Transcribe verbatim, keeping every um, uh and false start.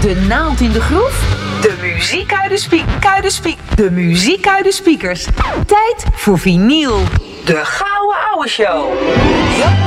De naald in de groef? De muziek uit de, spie- uit de, spie- de muziek uit de speakers. Tijd voor vinyl. De Gouden Ouwe Show. Ja.